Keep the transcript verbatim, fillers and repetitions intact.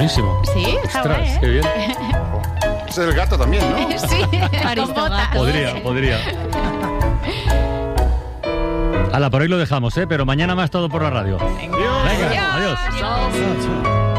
buenísimo. Sí, está Ostras, guay, ¿eh? qué bien. Ese es el gato también, ¿no? Sí, con botas. Podría, podría. Hala, por hoy lo dejamos, ¿eh? Pero mañana más todo por la radio. Venga. Venga, Adiós. adiós. Adiós.